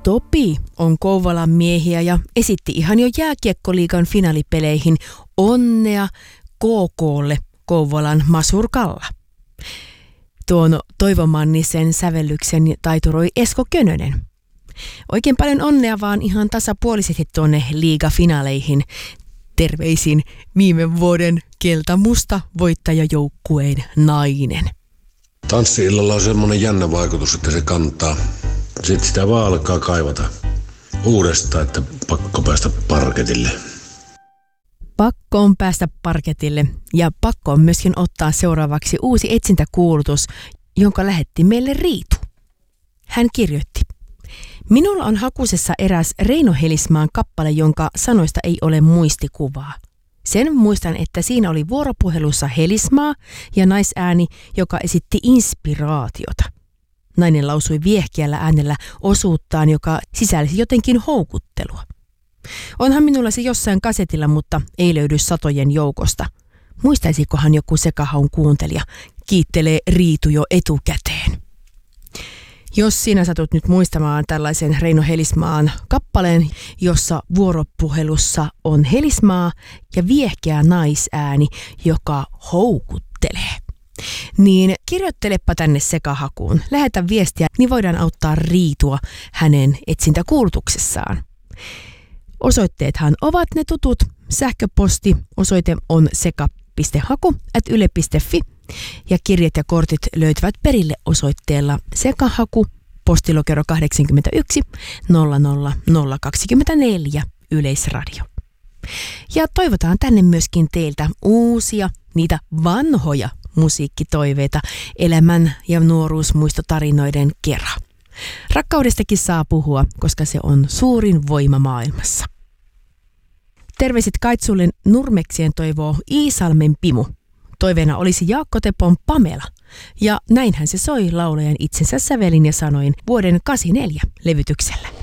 Topi on Kouvolan miehiä ja esitti ihan jo jääkiekkoliigan finaalipeleihin onnea KK:lle Kouvolan Masur Kalla. Tuon Toivo Mannisen sävellyksen taituroi Esko Könönen. Oikein paljon onnea vaan ihan tasapuolisesti tuonne liigafinaaleihin. Terveisin viime vuoden keltamusta voittajajoukkueen nainen. Tanssi-illalla on semmoinen jännä vaikutus, että se kantaa. Sitten sitä vaan alkaa kaivata uudestaan, että pakko päästä parketille. Pakko on päästä parketille ja pakko on myöskin ottaa seuraavaksi uusi etsintäkuulutus, jonka lähetti meille Riitu. Hän kirjoitti: Minulla on hakusessa eräs Reino Helismaan kappale, jonka sanoista ei ole muistikuvaa. Sen muistan, että siinä oli vuoropuhelussa Helismaa ja naisääni, joka esitti inspiraatiota. Nainen lausui viehkeällä äänellä osuuttaan, joka sisälsi jotenkin houkuttelua. Onhan minulla se jossain kasetilla, mutta ei löydy satojen joukosta. Muistaisikohan joku sekahaun kuuntelija? Kiittelee Riitu jo etukäteen. Jos sinä satut nyt muistamaan tällaisen Reino Helismaan kappaleen, jossa vuoropuhelussa on Helismaa ja viehkeä naisääni, joka houkuttelee, niin kirjoittelepa tänne sekahakuun. Lähetä viestiä, niin voidaan auttaa Riitua hänen etsintäkuulutuksessaan. Osoitteethan ovat ne tutut. Sähköposti osoite on seka.haku@yle.fi ja kirjat ja kortit löytyvät perille osoitteella sekahaku, postilokero 81 00024 Yleisradio. Ja toivotaan tänne myöskin teiltä uusia, niitä vanhoja musiikkitoiveita elämän- ja nuoruusmuistotarinoiden kera. Rakkaudestakin saa puhua, koska se on suurin voima maailmassa. Terveiset Kaitsulle Nurmeksien toivoo Iisalmen Pimu. Toiveena olisi Jaakko Tepon Pamela. Ja näinhän se soi laulajan itsensä sävelin ja sanoin vuoden 84 levytyksellä.